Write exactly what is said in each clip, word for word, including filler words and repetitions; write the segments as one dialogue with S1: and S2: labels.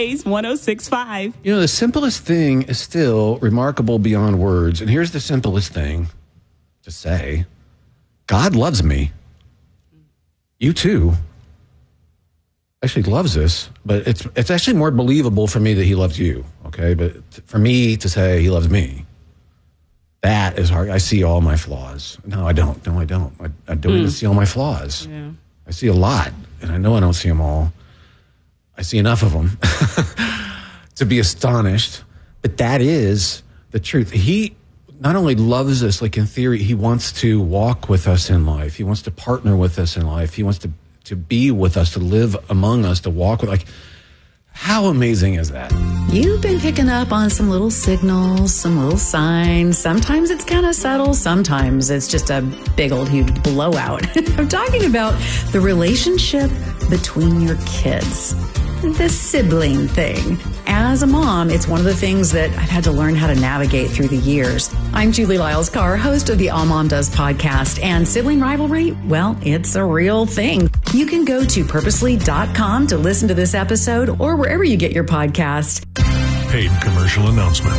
S1: Praise one oh six point five.
S2: You know, the simplest thing is still remarkable beyond words. And here's the simplest thing to say. God loves me. You too. Actually loves us, but it's it's actually more believable for me that he loves you, okay? But for me to say he loves me, that is hard. I see all my flaws. No, I don't. No, I don't. I, I don't mm. even see all my flaws. Yeah. I see a lot, and I know I don't see them all. I see enough of them to be astonished, but that is the truth. He not only loves us, like in theory, he wants to walk with us in life. He wants to partner with us in life. He wants to, to be with us, to live among us, to walk with, like, how amazing is that?
S3: You've been picking up on some little signals, some little signs. Sometimes it's kind of subtle. Sometimes it's just a big old huge blowout. I'm talking about the relationship between your kids. The sibling thing. As a mom, it's one of the things that I've had to learn how to navigate through the years. I'm Julie Lyles-Carr, host of the All Mom Does podcast, and sibling rivalry, well, it's a real thing. You can go to purposely dot com to listen to this episode or wherever you get your podcast.
S4: Paid commercial announcement.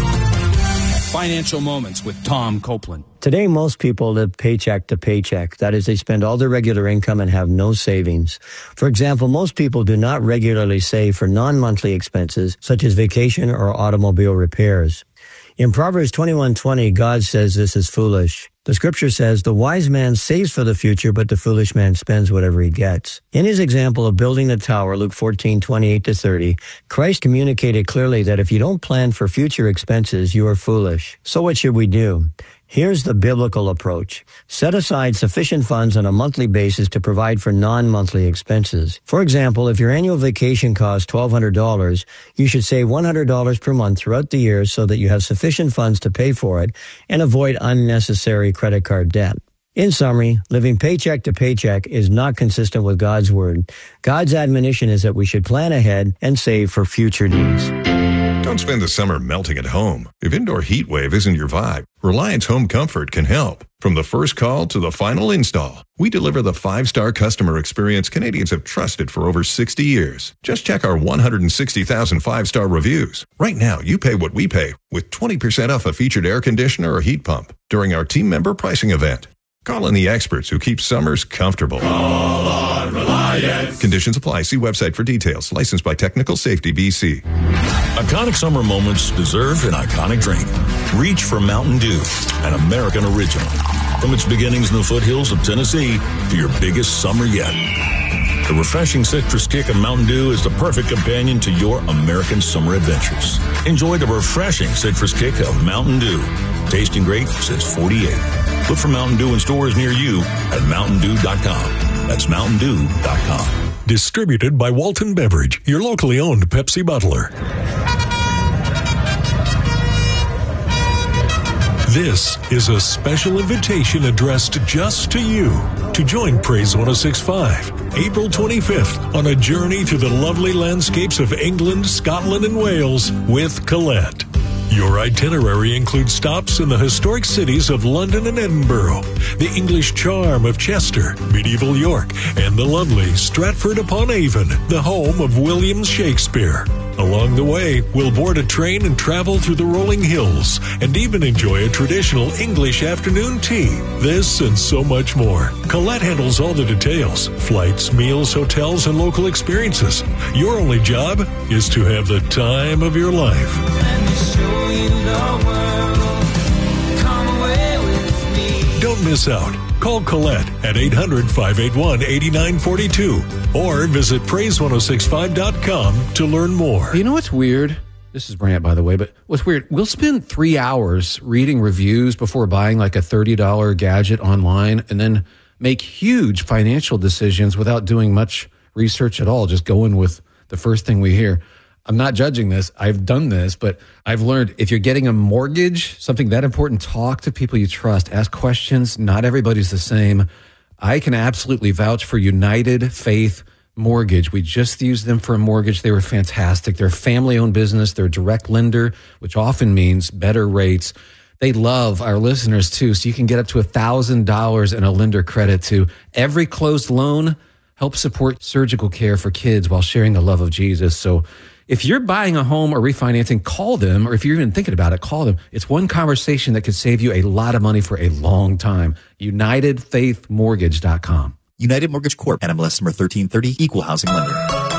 S5: Financial Moments with Tom Copeland.
S6: Today, most people live paycheck to paycheck. That is, they spend all their regular income and have no savings. For example, most people do not regularly save for non-monthly expenses, such as vacation or automobile repairs. In Proverbs twenty-one twenty, God says this is foolish. The scripture says, the wise man saves for the future, but the foolish man spends whatever he gets. In his example of building the tower, Luke fourteen twenty-eight to thirty, Christ communicated clearly that if you don't plan for future expenses, you are foolish. So what should we do? Here's the biblical approach. Set aside sufficient funds on a monthly basis to provide for non-monthly expenses. For example, if your annual vacation costs twelve hundred dollars, you should save one hundred dollars per month throughout the year so that you have sufficient funds to pay for it and avoid unnecessary credit card debt. In summary, living paycheck to paycheck is not consistent with God's word. God's admonition is that we should plan ahead and save for future needs.
S4: Don't spend the summer melting at home. If indoor heat wave isn't your vibe, Reliance Home Comfort can help. From the first call to the final install, we deliver the five-star customer experience Canadians have trusted for over sixty years. Just check our one hundred sixty thousand five-star reviews. Right now, you pay what we pay with twenty percent off a featured air conditioner or heat pump during our team member pricing event. Call in the experts who keep summers comfortable.
S7: Call on Reliance.
S4: Conditions apply. See website for details. Licensed by Technical Safety B C.
S8: Iconic summer moments deserve an iconic drink. Reach for Mountain Dew, an American original. From its beginnings in the foothills of Tennessee to your biggest summer yet. The refreshing citrus kick of Mountain Dew is the perfect companion to your American summer adventures. Enjoy the refreshing citrus kick of Mountain Dew. Tasting great since forty-eight. Look for Mountain Dew in stores near you at mountain dew dot com. That's mountain dew dot com.
S4: Distributed by Walton Beverage, your locally owned Pepsi bottler. This is a special invitation addressed just to you to join Praise one oh six point five, April twenty-fifth, on a journey through the lovely landscapes of England, Scotland, and Wales with Colette. Your itinerary includes stops in the historic cities of London and Edinburgh, the English charm of Chester, medieval York, and the lovely Stratford-upon-Avon, the home of William Shakespeare. Along the way, we'll board a train and travel through the rolling hills, and even enjoy a traditional English afternoon tea. This and so much more. Colette handles all the details: flights, meals, hotels, and local experiences. Your only job is to have the time of your life. Don't miss out. Call Colette at eight hundred, five eight one, eight nine four two or visit praise one oh six five dot com to learn more.
S2: You know what's weird? This is Brant, by the way, but what's weird, we'll spend three hours reading reviews before buying like a thirty dollars gadget online and then make huge financial decisions without doing much research at all, just going with the first thing we hear. I'm not judging this. I've done this, but I've learned if you're getting a mortgage, something that important, talk to people you trust. Ask questions. Not everybody's the same. I can absolutely vouch for United Faith Mortgage. We just used them for a mortgage. They were fantastic. They're a family-owned business. They're a direct lender, which often means better rates. They love our listeners, too, so you can get up to one thousand dollars in a lender credit to every closed loan. Help support surgical care for kids while sharing the love of Jesus. So If you're buying a home or refinancing, call them, or if you're even thinking about it, call them. It's one conversation that could save you a lot of money for a long time. United Faith Mortgage dot com.
S1: United Mortgage Corp. N M L S number thirteen thirty, Equal Housing Lender.